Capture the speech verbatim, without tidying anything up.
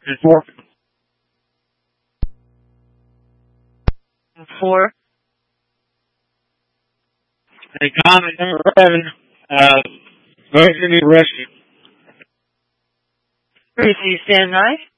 It's working. Four. Hey, comment number eleven. Uh, emergency rescue. Receive stand by.